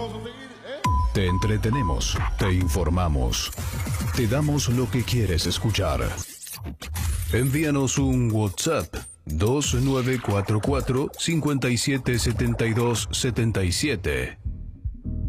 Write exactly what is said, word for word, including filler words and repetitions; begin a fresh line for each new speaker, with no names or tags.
Te entretenemos, te informamos, te damos lo que quieres escuchar. Envíanos un WhatsApp dos nueve cuatro cuatro, cinco siete siete dos siete siete.